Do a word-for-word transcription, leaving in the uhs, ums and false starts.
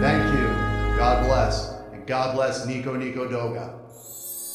Thank you. God bless. And God bless Nico Nico Doga.